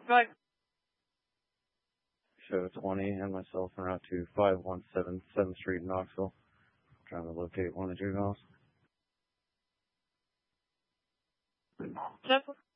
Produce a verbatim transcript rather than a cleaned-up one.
Right. Show twenty and myself en route to five one seven seventh Street in Knoxville. Trying to locate one of the juveniles. Simple.